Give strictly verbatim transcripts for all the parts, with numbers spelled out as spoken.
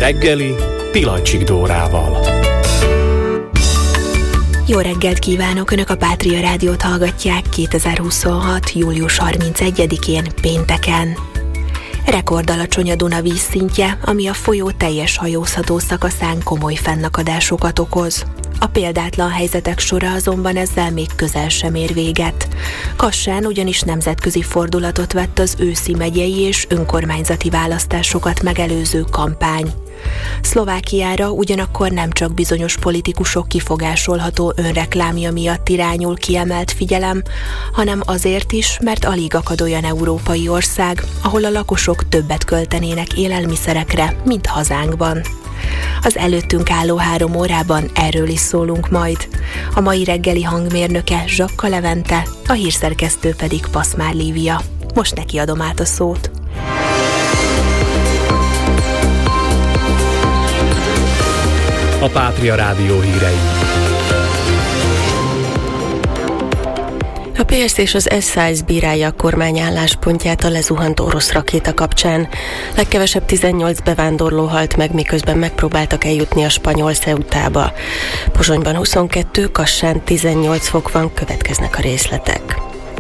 reggeli Pilacsik Dórával. Jó reggelt kívánok! Önök a Pátria Rádiót hallgatják kétezer-huszonhat. július harmincegyedikén pénteken. Rekordalacsony a Duna vízszintje, ami a folyó teljes hajózható szakaszán komoly fennakadásokat okoz. A példátlan helyzetek sora azonban ezzel még közel sem ér véget. Kassán ugyanis nemzetközi fordulatot vett az őszi megyei és önkormányzati választásokat megelőző kampány. Szlovákiára ugyanakkor nem csak bizonyos politikusok kifogásolható önreklámja miatt irányul kiemelt figyelem, hanem azért is, mert alig akad olyan európai ország, ahol a lakosok többet költenének élelmiszerekre, mint hazánkban. Az előttünk álló három órában erről is szólunk majd. A mai reggeli hangmérnöke Zsakka Levente, a hírszerkesztő pedig Paszmár Lívia. Most neki adom át a szót. A Pátria Rádió hírei. A pé es és az es á es bírálja a kormány álláspontját a lezuhant orosz rakéta kapcsán. Legkevesebb tizennyolc bevándorló halt meg, miközben megpróbáltak eljutni a spanyol Ceutába. Pozsonyban huszonkettő, Kassán tizennyolc fok van, következnek a részletek.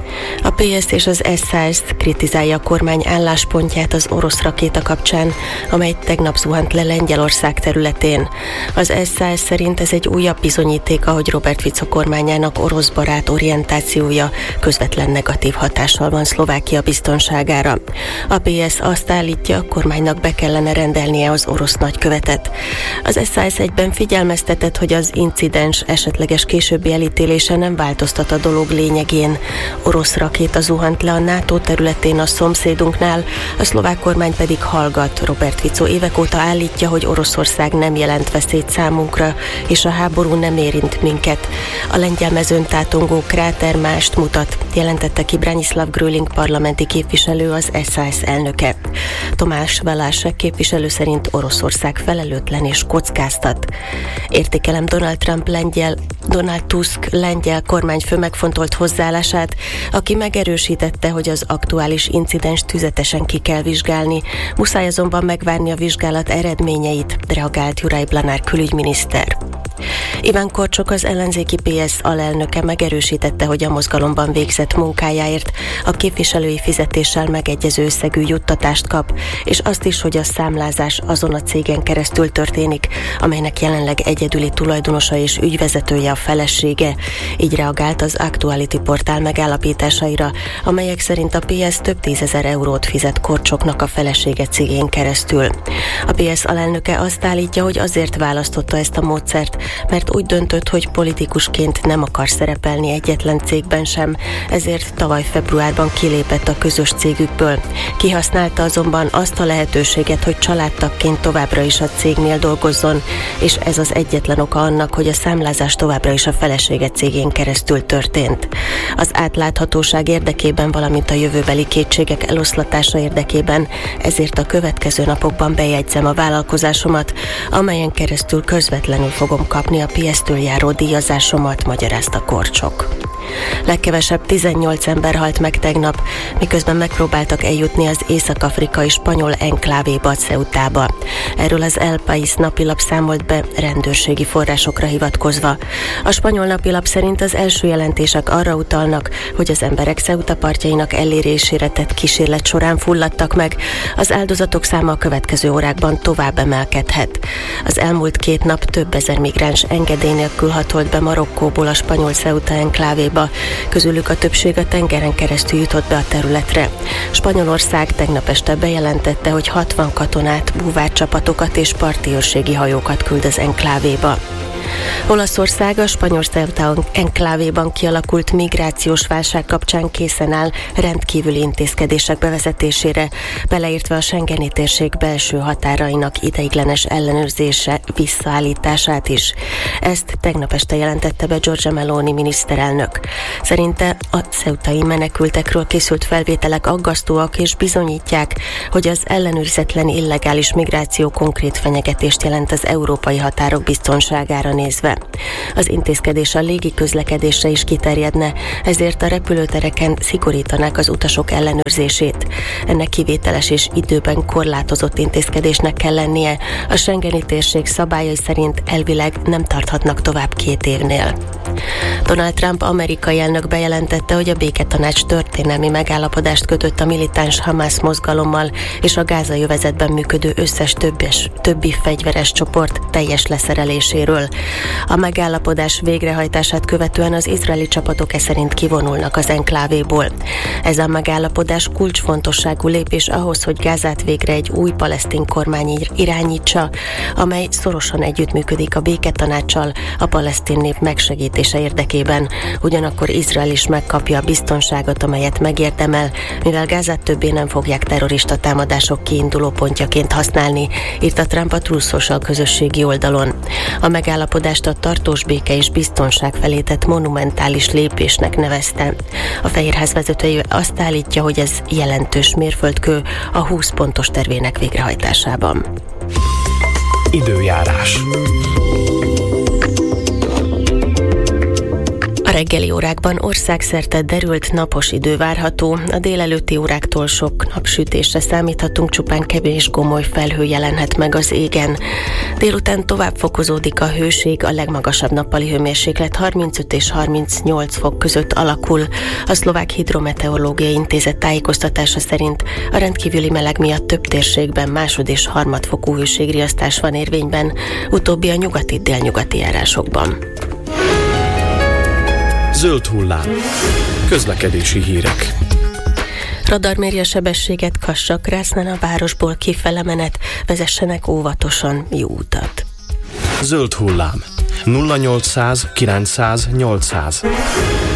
A pé es és az es á es kritizálja a kormány álláspontját az orosz rakéta kapcsán, amely tegnap zuhant le Lengyelország területén. Az es á es szerint ez egy újabb bizonyíték, hogy Robert Fico kormányának orosz barát orientációja közvetlen negatív hatással van Szlovákia biztonságára. A pé es azt állítja, a kormánynak be kellene rendelnie az orosz nagykövetet. Az es á es egyben figyelmeztetett, hogy az incidens esetleges későbbi elítélése nem változtat a dolog lényegén. Orosz rakéta zuhant le a NATO területén a szomszédunknál, a szlovák kormány pedig hallgat. Robert Fico évek óta állítja, hogy Oroszország nem jelent veszélyt számunkra, és a háború nem érint minket. A lengyel mezőn tátongó kráter mást mutat, jelentette ki Branislav Gröling parlamenti képviselő, az es á es elnöke. Tomás Velásek képviselő szerint Oroszország felelőtlen és kockáztat. Értékelem Donald Trump lengyel, Donald Tusk lengyel kormányfő megfontolt hozzáállását, aki megerősítette, hogy az aktuális incidens tüzetesen ki kell vizsgálni, muszáj azonban megvárni a vizsgálat eredményeit, reagált Juraj Blanár külügyminiszter. Iván Korcsok, az ellenzéki pé es alelnöke megerősítette, hogy a mozgalomban végzett munkájáért a képviselői fizetéssel megegyező összegű juttatást kap, és azt is, hogy a számlázás azon a cégen keresztül történik, amelynek jelenleg egyedüli tulajdonosa és ügyvezetője a felesége. Így reagált az Actuality portál megállapításaira, amelyek szerint a pé es több tízezer eurót fizet Korcsoknak a felesége cégén keresztül. A pé es alelnöke azt állítja, hogy azért választotta ezt a módszert, mert úgy döntött, hogy politikusként nem akar szerepelni egyetlen cégben sem, ezért tavaly februárban kilépett a közös cégükből. Kihasználta azonban azt a lehetőséget, hogy családtagként továbbra is a cégnél dolgozzon, és ez az egyetlen oka annak, hogy a számlázás továbbra is a felesége cégén keresztül történt. Az átláthatóság érdekében, valamint a jövőbeli kétségek eloszlatása érdekében, ezért a következő napokban bejegyzem a vállalkozásomat, amelyen keresztül közvetlenül fogom kapni a pé es-től járó díjazásomat, magyarázta Korcsok. Legkevesebb tizennyolc ember halt meg tegnap, miközben megpróbáltak eljutni az észak-afrikai spanyol enklávéba, Ceutába. Erről az El País napilap számolt be rendőrségi forrásokra hivatkozva. A spanyol napilap szerint az első jelentések arra utalnak, hogy az emberek Ceuta partjainak elérésére tett kísérlet során fulladtak meg. Az áldozatok száma a következő órákban tovább emelkedhet. Az elmúlt két nap több ezer migráns engedély nélkül hatolt be Marokkóból a spanyol Ceuta enklávéba, közülük a többség a tengeren keresztül jutott be a területre. Spanyolország tegnap este bejelentette, hogy hatvan katonát, búvárcsapatokat és parti őrségi hajókat küld az enklávéba. Olaszország a spanyol Ceuta enklávéban kialakult migrációs válság kapcsán készen áll rendkívüli intézkedések bevezetésére, beleértve a schengeni térség belső határainak ideiglenes ellenőrzése visszaállítását is. Ezt tegnap este jelentette be Giorgia Meloni miniszterelnök. Szerinte a ceutai menekültekről készült felvételek aggasztóak és bizonyítják, hogy az ellenőrizetlen illegális migráció konkrét fenyegetést jelent az európai határok biztonságára nézve. Az intézkedés a légi közlekedésre is kiterjedne, ezért a repülőtereken szigorítanák az utasok ellenőrzését. Ennek kivételes és időben korlátozott intézkedésnek kell lennie. A schengeni térség szabályai szerint elvileg nem tarthatnak tovább két évnél. Donald Trump amerikai elnök bejelentette, hogy a béketanács történelmi megállapodást kötött a militáns Hamász mozgalommal és a gázai övezetben működő összes többes, többi fegyveres csoport teljes leszereléséről. A megállapodás végrehajtását követően az izraeli csapatok e szerint kivonulnak az enklávéból. Ez a megállapodás kulcsfontosságú lépés ahhoz, hogy Gázát végre egy új palesztin kormány irányítsa, amely szorosan együttműködik a béketanáccsal a palesztin nép megsegítése érdekében. Ugyanakkor Izrael is megkapja a biztonságot, amelyet megérdemel, mivel Gázát többé nem fogják terrorista támadások kiinduló pontjaként használni, írta Trump a Truth Social közösségi oldalon. A megállapodást a tartós béke és biztonság felé tett monumentális lépésnek nevezte. A Fehérház vezetője azt állítja, hogy ez jelentős mérföldkő a húsz pontos tervének végrehajtásában. Időjárás. A reggeli órákban országszerte derült napos idő várható, a délelőtti óráktól sok napsütésre számíthatunk, csupán kevés gomoly felhő jelenhet meg az égen. Délután tovább fokozódik a hőség, a legmagasabb nappali hőmérséklet harmincöt és harmincnyolc fok között alakul. A Szlovák Hidrometeorológiai Intézet tájékoztatása szerint a rendkívüli meleg miatt több térségben másod- és harmadfokú hőségriasztás van érvényben, utóbbi a nyugati délnyugati járásokban. Zöld hullám. Közlekedési hírek. Radar méri a sebességet, Kassa-Krásznán a városból kifele menet, vezessenek óvatosan, jó utat. Zöld hullám. nulla nyolcszáz kilencszáz nyolcszáz.